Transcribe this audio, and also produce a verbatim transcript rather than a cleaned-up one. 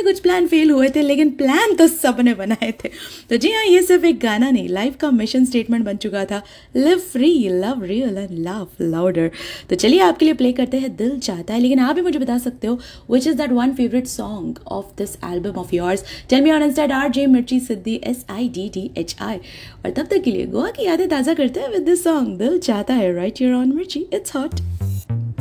कुछ plan fail हुए थे, लेकिन प्लान तो सबने बनाए थे। तो जी हाँ, ये सिर्फ एक गाना नहीं, लाइफ का मिशन स्टेटमेंट बन चुका था। Live free, love real and love louder. तो चलिए आपके लिए प्ले करते हैं दिल चाहता है। लेकिन आप भी मुझे बता सकते हो which is that one favourite song of this album of yours. Tell me on Insta R J मिर्ची सिद्धि, S I D D H I. और तब तक के लिए गोवा की यादें ताज़ा करते हैं विद दिस सॉन्ग दिल चाहता है, राइट हियर ऑन मिर्ची, इट्स हॉट।